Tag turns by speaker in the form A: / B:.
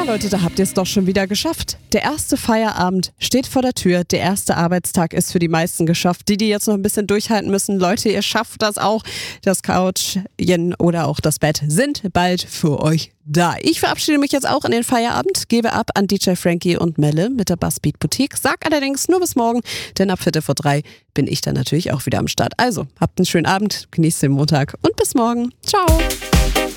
A: Leute, da habt ihr es doch schon wieder geschafft. Der erste Feierabend steht vor der Tür. Der erste Arbeitstag ist für die meisten geschafft. Die jetzt noch ein bisschen durchhalten müssen, Leute, ihr schafft das auch. Das Couchchen oder auch das Bett sind bald für euch da. Ich verabschiede mich jetzt auch in den Feierabend, gebe ab an DJ Frankie und Melle mit der Buzzbeat Boutique. Sag allerdings nur bis morgen, denn ab 2:45 bin ich dann natürlich auch wieder am Start. Also, habt einen schönen Abend, genießt den Montag und bis morgen. Ciao.